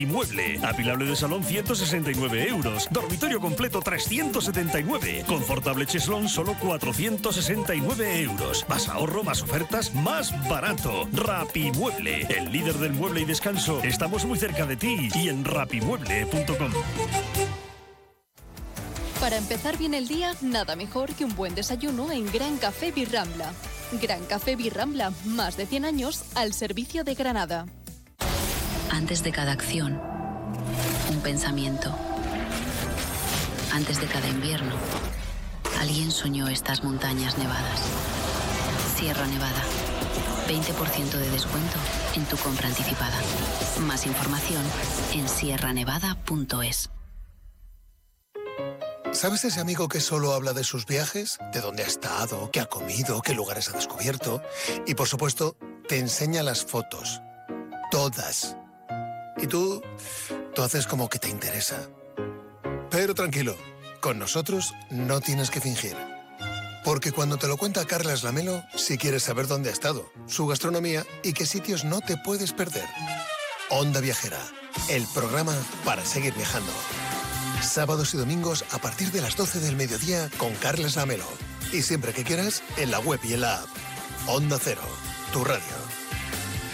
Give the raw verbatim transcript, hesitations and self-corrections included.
Inmueble, apilable de salón ciento sesenta y nueve euros, dormitorio completo trescientos setenta y nueve, confortable cheslón solo cuatrocientos sesenta y nueve euros. Más ahorro, más ofertas, más barato. Rapimueble, el líder del mueble y descanso. Estamos muy cerca de ti y en rapimueble punto com. Para empezar bien el día, nada mejor que un buen desayuno en Gran Café Birrambla. Gran Café Birrambla, más de cien años al servicio de Granada. Antes de cada acción, un pensamiento. Antes de cada invierno, alguien soñó estas montañas nevadas. Sierra Nevada. veinte por ciento de descuento en tu compra anticipada. Más información en sierra nevada punto es. ¿Sabes ese amigo que solo habla de sus viajes? De dónde ha estado, qué ha comido, qué lugares ha descubierto. Y por supuesto, te enseña las fotos. Todas. Y tú, tú haces como que te interesa. Pero tranquilo, con nosotros no tienes que fingir. Porque cuando te lo cuenta Carlas Lamelo, si quieres saber dónde ha estado, su gastronomía y qué sitios no te puedes perder. Onda Viajera, el programa para seguir viajando. Sábados y domingos a partir de las doce del mediodía con Carlas Lamelo. Y siempre que quieras, en la web y en la app. Onda Cero, tu radio.